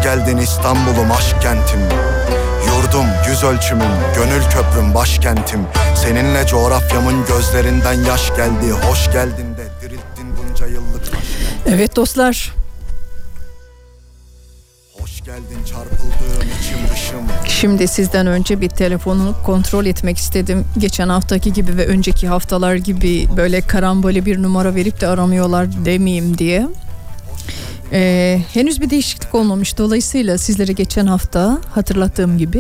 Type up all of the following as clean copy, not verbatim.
geldin İstanbul'um, aşk kentim. Yurdum, yüz ölçümüm, gönül köprüm, başkentim. Seninle coğrafyamın gözlerinden yaş geldi. Hoş geldin de dirilttin bunca yıllık aşk kentim. Evet dostlar. Hoş geldin çarpıldığım içim dışım. Şimdi sizden önce bir telefonu kontrol etmek istedim. Geçen haftaki gibi ve önceki haftalar gibi böyle karambole bir numara verip de aramıyorlar demeyeyim diye. Henüz bir değişiklik olmamış. Dolayısıyla sizlere geçen hafta hatırlattığım gibi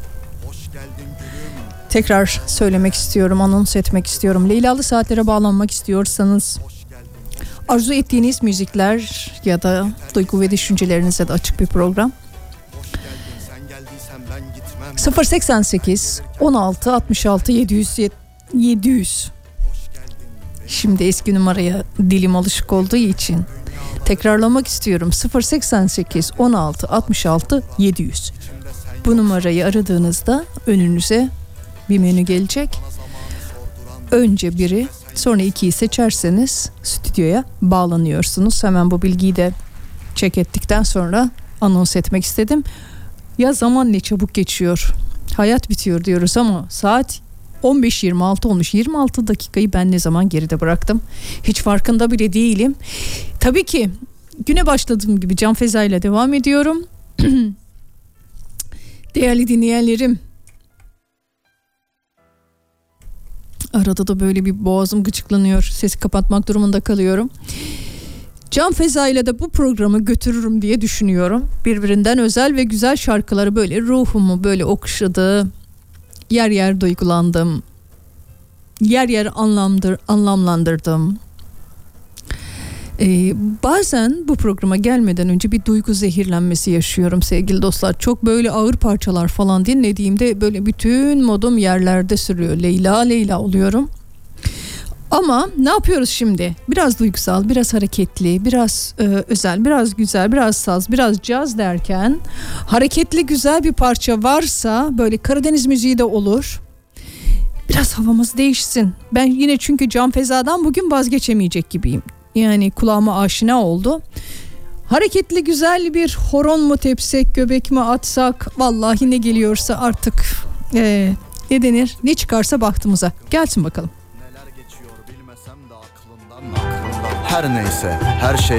tekrar söylemek istiyorum, anons etmek istiyorum. Leylalı Saatlere bağlanmak istiyorsanız, arzu ettiğiniz müzikler ya da duygu ve düşüncelerinize de açık bir program. 088 16 66 700. Şimdi eski numaraya dilim alışık olduğu için tekrarlamak istiyorum. 088 16 66 700. Bu numarayı aradığınızda önünüze bir menü gelecek. Önce biri, sonra 2'yi seçerseniz stüdyoya bağlanıyorsunuz. Hemen bu bilgiyi de check ettikten sonra anons etmek istedim. Ya zaman ne çabuk geçiyor. Hayat bitiyor diyoruz ama saat 15:26 olmuş. 26 dakikayı ben ne zaman geride bıraktım? Hiç farkında bile değilim. Tabii ki güne başladığım gibi Can Feza ile devam ediyorum. Değerli dinleyenlerim, arada da böyle bir boğazım gıcıklanıyor. Sesi kapatmak durumunda kalıyorum. Can Feza ile de bu programı götürürüm diye düşünüyorum. Birbirinden özel ve güzel şarkıları böyle ruhumu böyle okşadı. Yer yer duygulandım. Yer yer anlamlandırdım. Bazen bu programa gelmeden önce bir duygu zehirlenmesi yaşıyorum sevgili dostlar. Çok böyle ağır parçalar falan dinlediğimde böyle bütün modum yerlerde sürüyor. Leyla Leyla oluyorum. Ama ne yapıyoruz şimdi? Biraz duygusal, biraz hareketli, biraz özel, biraz güzel, biraz saz, biraz caz derken hareketli güzel bir parça varsa böyle Karadeniz müziği de olur. Biraz havamız değişsin. Ben yine çünkü Can Feza'dan bugün vazgeçemeyecek gibiyim. Yani kulağıma aşina oldu. Hareketli güzel bir horon mu tepsek, göbek mi atsak, vallahi ne geliyorsa artık ne denir, ne çıkarsa bahtımıza. Gelsin bakalım. Neler geçiyor bilmesem de aklımdan. Her neyse, her şey